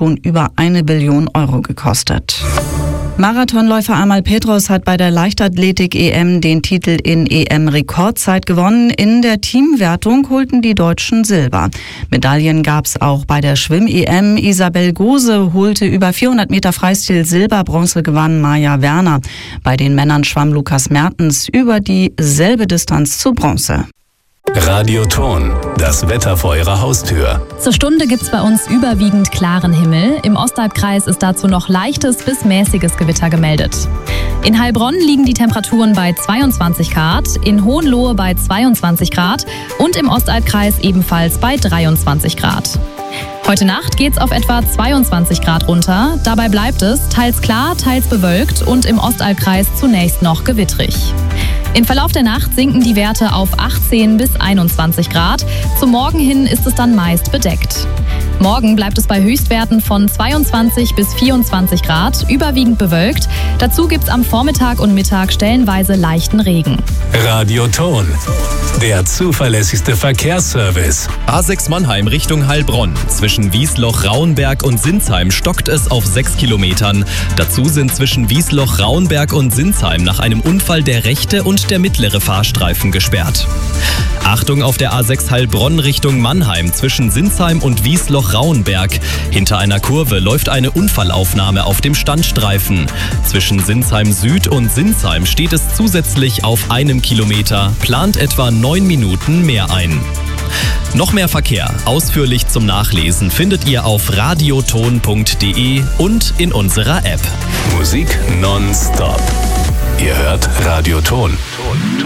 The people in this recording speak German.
schon über 1 Billion Euro gekostet. Marathonläufer Amal Petros hat bei der Leichtathletik-EM den Titel in EM-Rekordzeit gewonnen. In der Teamwertung holten die Deutschen Silber. Medaillen gab es auch bei der Schwimm-EM. Isabel Gose holte über 400 Meter Freistil Silber, Bronze gewann Maja Werner. Bei den Männern schwamm Lukas Mertens über dieselbe Distanz zu Bronze. Radio Ton, das Wetter vor Ihrer Haustür. Zur Stunde gibt's bei uns überwiegend klaren Himmel. Im Ostalbkreis ist dazu noch leichtes bis mäßiges Gewitter gemeldet. In Heilbronn liegen die Temperaturen bei 22 Grad, in Hohenlohe bei 22 Grad und im Ostalbkreis ebenfalls bei 23 Grad. Heute Nacht geht's auf etwa 22 Grad runter. Dabei bleibt es teils klar, teils bewölkt und im Ostalbkreis zunächst noch gewittrig. Im Verlauf der Nacht sinken die Werte auf 18 bis 21 Grad. Zum Morgen hin ist es dann meist bedeckt. Morgen bleibt es bei Höchstwerten von 22 bis 24 Grad, überwiegend bewölkt. Dazu gibt's am Vormittag und Mittag stellenweise leichten Regen. Radio Ton, der zuverlässigste Verkehrsservice. A6 Mannheim Richtung Heilbronn. Zwischen Wiesloch, Rauenberg und Sinsheim stockt es auf 6 Kilometern. Dazu sind zwischen Wiesloch, Rauenberg und Sinsheim nach einem Unfall der rechte und der mittlere Fahrstreifen gesperrt. Achtung auf der A6 Heilbronn Richtung Mannheim zwischen Sinsheim und Wiesloch-Rauenberg. Hinter einer Kurve läuft eine Unfallaufnahme auf dem Standstreifen. Zwischen Sinsheim Süd und Sinsheim steht es zusätzlich auf 1 Kilometer, plant etwa 9 Minuten mehr ein. Noch mehr Verkehr, ausführlich zum Nachlesen, findet ihr auf radioton.de und in unserer App. Musik nonstop. Ihr hört Radio Ton.